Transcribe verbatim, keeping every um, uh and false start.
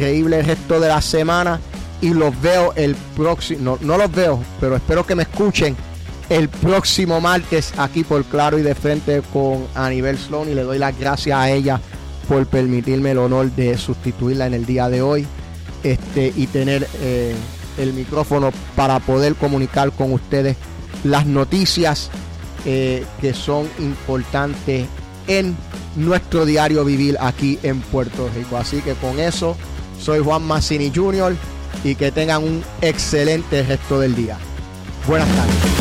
increíble el resto de la semana y los veo el próximo, no, no los veo, pero espero que me escuchen el próximo martes aquí por Claro y de Frente con Anibel Sloan, y le doy las gracias a ella por permitirme el honor de sustituirla en el día de hoy este, y tener eh, el micrófono para poder comunicar con ustedes las noticias eh, que son importantes en nuestro diario vivir aquí en Puerto Rico. Así que con eso, soy Juan Mazzini junior y que tengan un excelente resto del día. Buenas tardes.